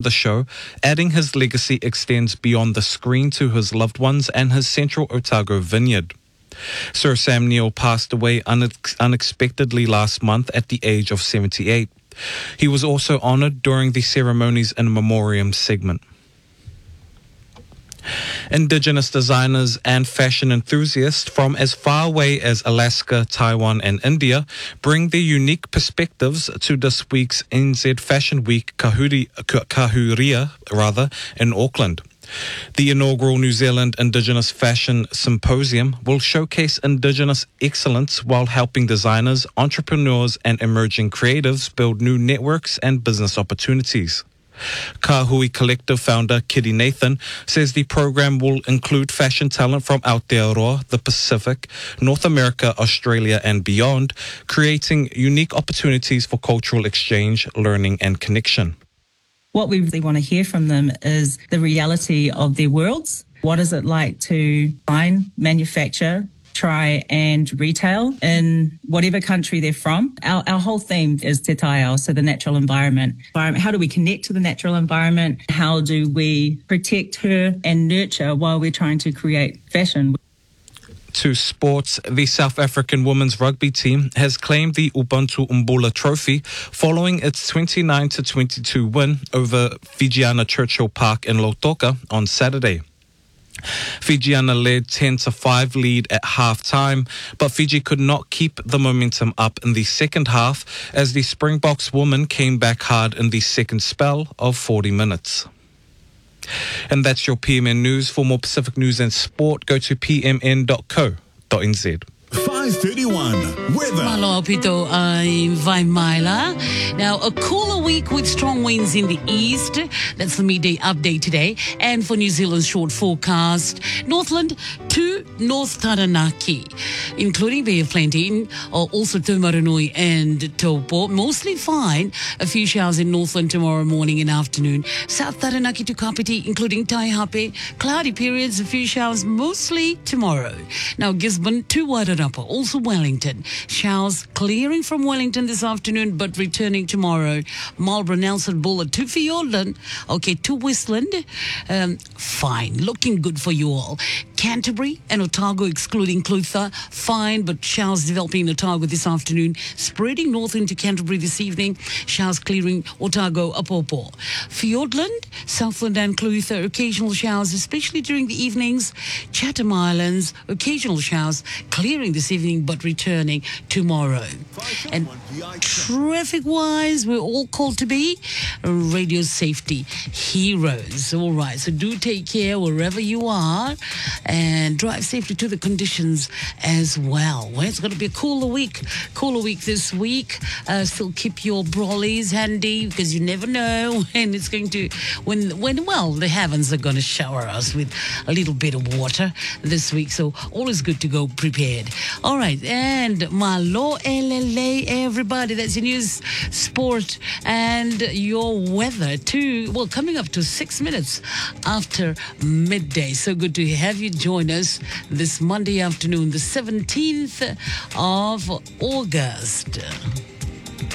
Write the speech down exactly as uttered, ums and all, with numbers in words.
the show, adding his legacy extends beyond the screen to his loved ones and his central Otago vineyard. Sir Sam Neill passed away unex- unexpectedly last month at the age of seventy-eight. He was also honoured during the ceremony's in memoriam segment. Indigenous designers and fashion enthusiasts from as far away as Alaska, Taiwan and India bring their unique perspectives to this week's N Z Fashion Week Kahuri, Kahuria rather, in Auckland. The inaugural New Zealand Indigenous Fashion Symposium will showcase Indigenous excellence while helping designers, entrepreneurs and emerging creatives build new networks and business opportunities. Kahui Collective founder Kitty Nathan says the program will include fashion talent from Aotearoa, the Pacific, North America, Australia and beyond, creating unique opportunities for cultural exchange, learning and connection. What we really want to hear from them is the reality of their worlds. What is it like to design, manufacture, try and retail in whatever country they're from? Our, our whole theme is Te Taiao, so the natural environment. How do we connect to the natural environment? How do we protect her and nurture while we're trying to create fashion? To sports, the South African women's rugby team has claimed the Ubuntu Umbula Trophy following its twenty-nine to twenty-two win over Fijiana Churchill Park in Lautoka on Saturday. Fijiana led ten to five lead at half-time, but Fiji could not keep the momentum up in the second half as the Springboks women came back hard in the second spell of forty minutes. And that's your P M N News. For more Pacific news and sport, go to p m n dot co dot n z. five thirty-one weather. Malo pito ay Vaimaila. Now, a cooler week with strong winds in the east. That's the midday update today. And for New Zealand's short forecast, Northland to North Taranaki, including Bay of Plenty, or also Taumarunui and Taupo. Mostly fine. A few showers in Northland tomorrow morning and afternoon. South Taranaki to Kapiti, including Taihape. Cloudy periods, a few showers mostly tomorrow. Now, Gisborne to Wairarapa, also Wellington. Showers clearing from Wellington this afternoon, but returning tomorrow. Marlborough, Nelson, Bullard to Fiordland. Okay, to Westland. Um, fine. Looking good for you all. Canterbury and Otago, excluding Clutha. Fine, but showers developing in Otago this afternoon. Spreading north into Canterbury this evening. Showers clearing Otago, Apopo. Fiordland, Southland and Clutha. Occasional showers, especially during the evenings. Chatham Islands, occasional showers clearing this evening, but returning tomorrow. And traffic-wise, we're all called to be radio safety heroes. All right, so do take care wherever you are and drive safely to the conditions as well. Well, it's going to be a cooler week. Cooler week this week. Uh, still keep your brollies handy because you never know when it's going to, when, when well, the heavens are going to shower us with a little bit of water this week. So always good to go prepared. All right, and malo elele, everybody. That's your news, sport, and your weather too. Well, coming up to six minutes after midday. So good to have you join us this Monday afternoon, the seventeenth of August.